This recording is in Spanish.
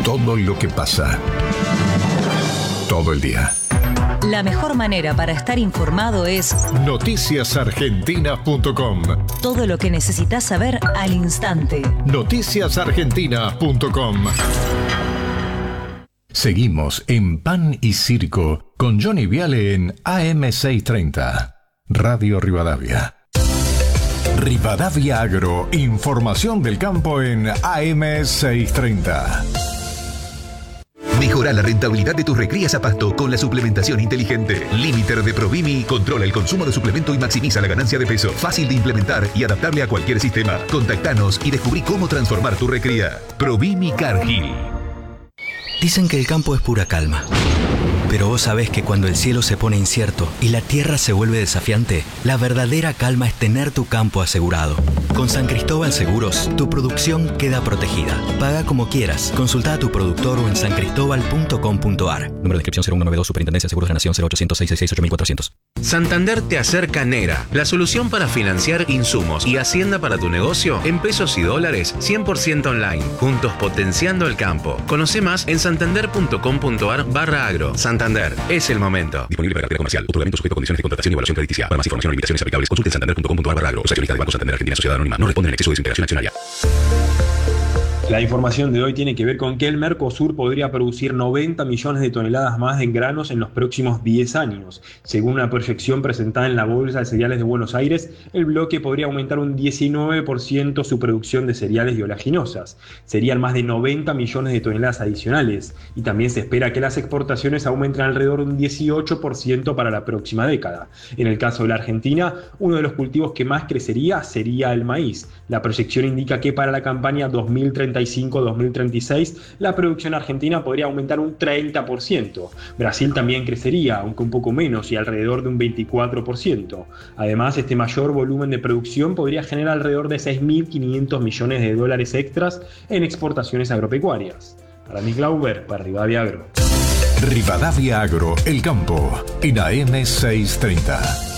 Todo lo que pasa. Todo el día. La mejor manera para estar informado es noticiasargentina.com. Todo lo que necesitas saber al instante. Noticiasargentina.com. Seguimos en Pan y Circo con Johnny Viale en AM630. Radio Rivadavia. Rivadavia Agro. Información del campo en AM630. Mejora la rentabilidad de tus recrías a pasto con la suplementación inteligente. Limiter de Provimi controla el consumo de suplemento y maximiza la ganancia de peso. Fácil de implementar y adaptable a cualquier sistema. Contactanos y descubrí cómo transformar tu recría. Provimi Cargill. Dicen que el campo es pura calma. Pero vos sabés que cuando el cielo se pone incierto y la tierra se vuelve desafiante, la verdadera calma es tener tu campo asegurado. Con San Cristóbal Seguros, tu producción queda protegida. Paga como quieras. Consulta a tu productor o en sancristobal.com.ar. Número de inscripción 0192, Superintendencia de Seguros de la Nación 0800-666-8400. Santander te acerca Nera, la solución para financiar insumos y hacienda para tu negocio en pesos y dólares 100% online. Juntos potenciando el campo. Conoce más en santander.com.ar/agro. Santander, es el momento. Disponible para cartera comercial. Otorgamiento sujeto a condiciones de contratación y evaluación crediticia. Para más información o limitaciones aplicables, consulte santander.com.ar/agro. Los accionistas del Banco Santander Argentina Sociedad Anónima no responden al exceso de desintegración accionaria. La información de hoy tiene que ver con que el Mercosur podría producir 90 millones de toneladas más en granos en los próximos 10 años. Según una proyección presentada en la Bolsa de Cereales de Buenos Aires, el bloque podría aumentar un 19% su producción de cereales y oleaginosas. Serían más de 90 millones de toneladas adicionales. Y también se espera que las exportaciones aumenten alrededor de un 18% para la próxima década. En el caso de la Argentina, uno de los cultivos que más crecería sería el maíz. La proyección indica que para la campaña 2035-2036, la producción argentina podría aumentar un 30%. Brasil también crecería, aunque un poco menos, y alrededor de un 24%. Además, este mayor volumen de producción podría generar alrededor de 6.500 millones de dólares extras en exportaciones agropecuarias. Aramis Glauber, para Rivadavia Agro. Rivadavia Agro, el campo, en AM630.